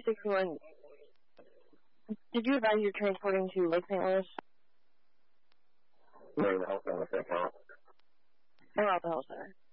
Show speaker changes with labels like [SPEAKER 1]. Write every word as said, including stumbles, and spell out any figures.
[SPEAKER 1] three sixty-one, did you advise you're transporting to Lake Saint Louis?
[SPEAKER 2] No, the health center.
[SPEAKER 1] Or out the health center?